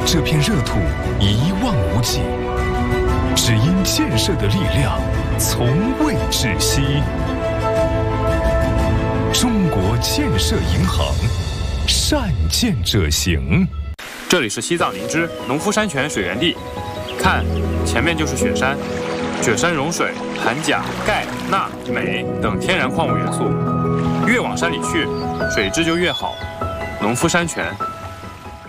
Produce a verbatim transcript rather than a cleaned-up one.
这片热土一望无际，只因建设的力量从未止息。中国建设银行，善建者行。 这里是西藏林芝农夫山泉水源地，看，前面就是雪山，雪山融水含钾、钙、钠、镁等天然矿物元素，越往山里去，水质就越好。农夫山泉